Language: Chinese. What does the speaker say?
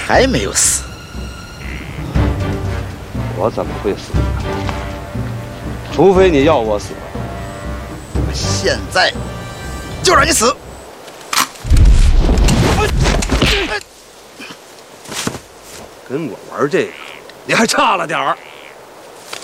还没有死。 我怎么会死呢？除非你要我死。 我现在就让你死！ 跟我玩这个，你还差了点儿。